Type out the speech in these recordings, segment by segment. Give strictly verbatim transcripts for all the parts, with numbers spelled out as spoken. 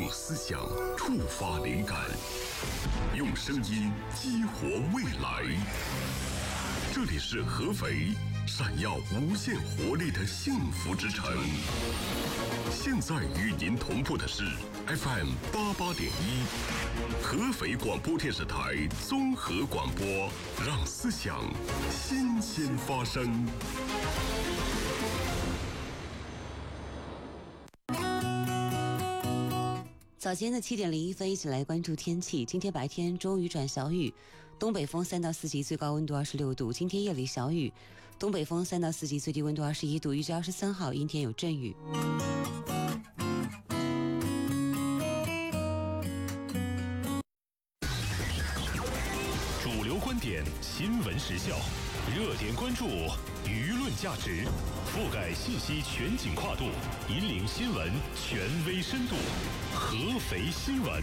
思想触发灵感，用声音激活未来。这里是合肥，闪耀无限活力的幸福之城。现在与您同步的是 F M 八八点一，合肥广播电视台综合广播，让思想新鲜发生。 早间的七点零一分，一起来关注天气。今天白天中雨转小雨，东北风三到四级，最高温度二十六度。今天夜里小雨，东北风三到四级，最低温度二十一度。预计二十三号阴天有阵雨。 主流观点，新闻时效，热点关注，舆论价值，覆盖信息全景跨度，引领新闻权威深度。合肥新闻。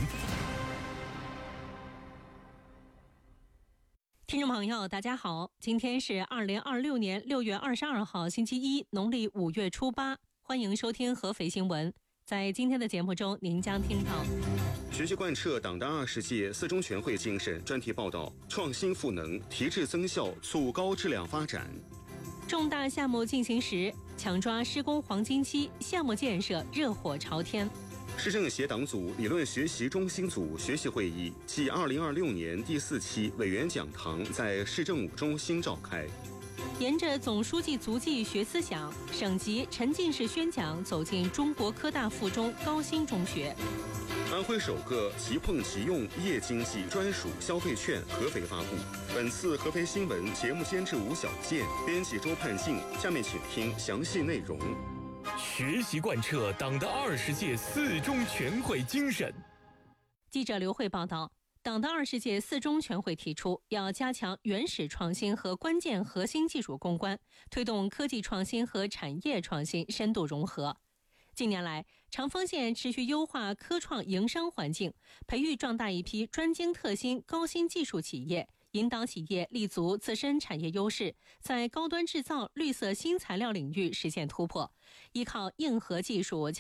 听众朋友大家好，今天是二零二六年六月二十二号星期一，农历五月初八，欢迎收听合肥新闻。在今天的节目中，您将听到学习贯彻党的二十届四中全会精神专题报道，创新赋能，提质增效，促高质量发展。 重大项目进行时，抢抓施工黄金期，项目建设热火朝天。 市政协党组理论学习中心组学习会议暨二零二六年第四期委员讲堂在市政务中心召开。 沿着总书记足迹学思想，省级沉浸式宣讲走进中国科大附中高新中学。 安徽首个即碰即用夜经济专属消费券合肥发布。本次合肥新闻节目监制吴小健，编辑周盼静。下面请听详细内容。 学习贯彻党的二十届四中全会精神。 记者刘慧报道，党的二十届四中全会提出，要加强原始创新和关键核心技术攻关，推动科技创新和产业创新深度融合。近年来，长丰县持续优化科创营商环境，培育壮大一批专精特新高新技术企业，引导企业立足自身产业优势，在高端制造、绿色新材料领域实现突破，依靠硬核技术